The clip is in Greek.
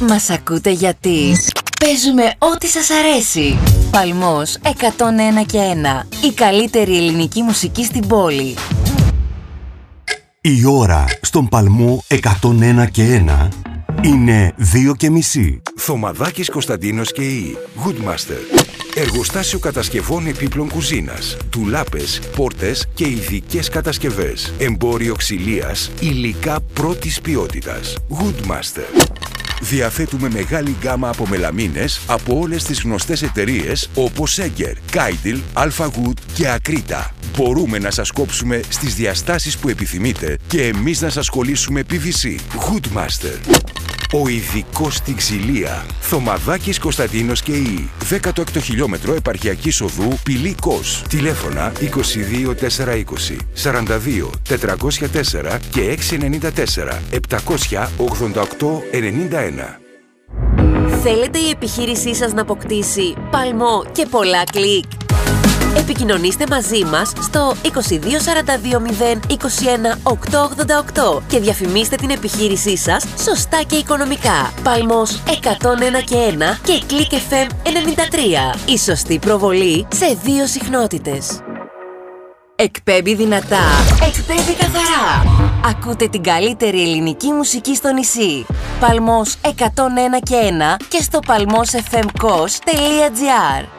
Μας ακούτε γιατί παίζουμε ό,τι σας αρέσει. Παλμός 101 και 1. Η καλύτερη ελληνική μουσική στην πόλη. Η ώρα στον Παλμό 101 και 1 είναι 2:30. Θωμαδάκης Κωνσταντίνος και η Goodmaster. Εργοστάσιο κατασκευών επίπλων κουζίνας, τουλάπες, πόρτες και ειδικές κατασκευές. Εμπόριο ξυλίας, υλικά πρώτης ποιότητας. Goodmaster. Διαθέτουμε μεγάλη γκάμα από μελαμίνες από όλες τις γνωστές εταιρείες όπως Έγκερ, Κάιντιλ, Αλφαγούτ και Ακρίτα. Μπορούμε να σας κόψουμε στις διαστάσεις που επιθυμείτε και εμείς να σας κολλήσουμε PVC. Goodmaster. Ο ειδικός στην ξυλία. Θωμαδάκης Κωνσταντίνος και η 16ο χιλιόμετρο επαρχιακής οδού Πηλή Κος. Τηλέφωνα 22 420 42 404 και 694 788 91. Θέλετε η επιχείρησή σας να αποκτήσει παλμό και πολλά κλικ? Επικοινωνήστε μαζί μας στο 22 42 0 21 888 και διαφημίστε την επιχείρησή σας σωστά και οικονομικά. Παλμός 101 και 1 και Click FM 93. Η σωστή προβολή σε 2 συχνότητες. Εκπέμπει δυνατά, εκπέμπει καθαρά. Ακούτε την καλύτερη ελληνική μουσική στο νησί. Παλμός 101 και 1 και στο palmosfmkos.gr.